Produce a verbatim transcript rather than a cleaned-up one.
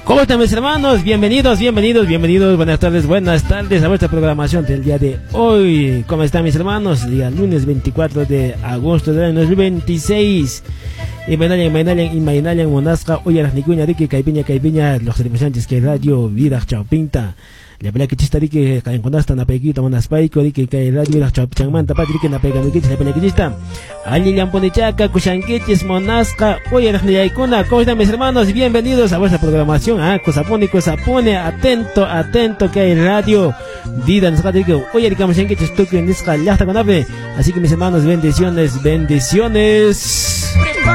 ¿Cómo están mis hermanos? Bienvenidos, bienvenidos, bienvenidos, buenas tardes, buenas tardes a vuestra programación del día de hoy. ¿Cómo están mis hermanos? Día lunes veinticuatro de agosto del año dos mil veintiséis. Y Mainayan, Mainayan, y Mainayan, Monasca, hoy a las Nicuña, Ricky, Caipiña, Caipiña, los representantes que radio, vida, Chaupinta. La pelea que chista Ricky, que encontraste en la pequita, Monaspaico, Ricky, que radio, vida, Chaupchangmanta, Patrick, en la pega, Miquich, la pelea que chista. Ali Lamponechaca, Cushanquichis, Monasca, hoy a las Niaicuna. ¿Cómo están mis hermanos? Bienvenidos a vuestra programación. Ah, Cosapone, Cosapone, atento, atento, que hay radio, vida, nos Ricky, hoy a la Cushanquichis, Tuque, Nisca, Yasta, Conape. Así que mis hermanos, bendiciones, bendiciones.